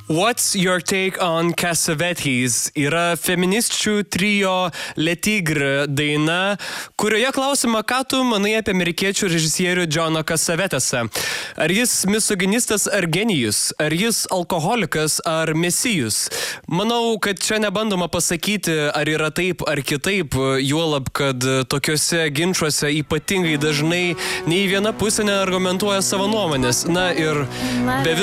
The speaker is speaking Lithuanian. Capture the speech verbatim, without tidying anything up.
What's your take on Cassavetes? Yra feministių trio Le Tigre daina, kurioje klausima, ką tu manai apie amerikiečių režisierių Johną Cassavetesą. Ar jis misoginistas ar genijus? Ar jis alkoholikas ar mesijus? Manau, kad čia nebandoma pasakyti, ar yra taip ar kitaip, juolab, kad tokiuose ginčuose ypatingai dažnai nei viena pusė neargumentuoja savo nuomonės. Na ir be